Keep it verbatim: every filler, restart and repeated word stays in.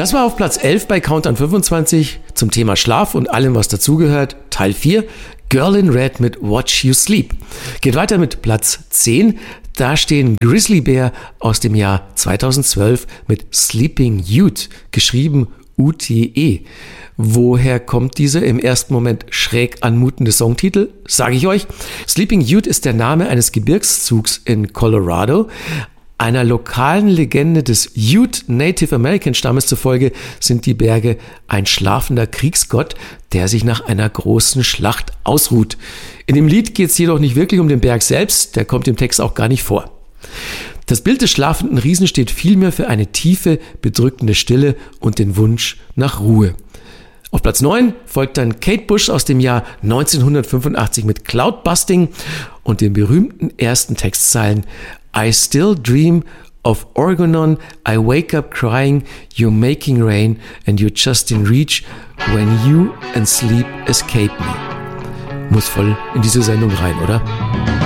Das war auf Platz elf bei Countdown fünfundzwanzig zum Thema Schlaf und allem, was dazugehört. Teil vier, Girl in Red mit Watch You Sleep. Geht weiter mit Platz zehn. Da stehen Grizzly Bear aus dem Jahr zweitausendzwölf mit Sleeping Ute, geschrieben U T E. Woher kommt dieser im ersten Moment schräg anmutende Songtitel? Sage ich euch. Sleeping Ute ist der Name eines Gebirgszugs in Colorado. Einer lokalen Legende des Ute Native American Stammes zufolge sind die Berge ein schlafender Kriegsgott, der sich nach einer großen Schlacht ausruht. In dem Lied geht es jedoch nicht wirklich um den Berg selbst, der kommt im Text auch gar nicht vor. Das Bild des schlafenden Riesen steht vielmehr für eine tiefe, bedrückende Stille und den Wunsch nach Ruhe. Auf Platz neun folgt dann Kate Bush aus dem Jahr neunzehnhundertfünfundachtzig mit Cloudbusting und den berühmten ersten Textzeilen I still dream of Orgonon, I wake up crying, you're making rain and you're just in reach when you and sleep escape me. Muss voll in diese Sendung rein, oder?